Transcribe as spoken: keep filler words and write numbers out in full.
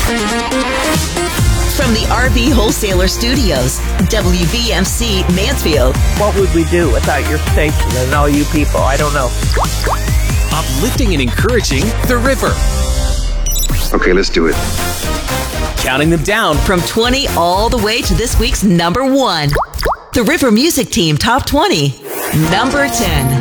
From the R V Wholesaler Studios, W B M C Mansfield. What would we do without your station and all you people? I don't know. Uplifting and encouraging the river. Okay, let's do it. Counting them down From twenty all the way to this week's number one. The River Music Team Top twenty. Number ten.